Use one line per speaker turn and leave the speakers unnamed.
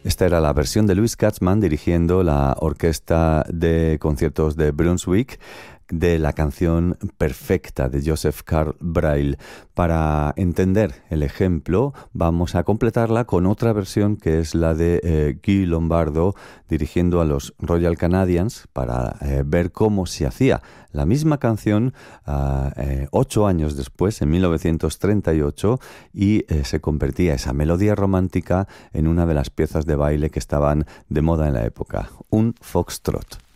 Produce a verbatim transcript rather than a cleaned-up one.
Esta era la versión de Louis Katzman dirigiendo la Orquesta de Conciertos de Brunswick de la canción Perfecta de Joseph Karl Breuil. Para entender el ejemplo, vamos a completarla con otra versión que es la de eh, Guy Lombardo dirigiendo a los Royal Canadians para eh, ver cómo se hacía la misma canción uh, eh, ocho años después, en mil novecientos treinta y ocho, y eh, se convertía esa melodía romántica en una de las piezas de baile que estaban de moda en la época, un foxtrot.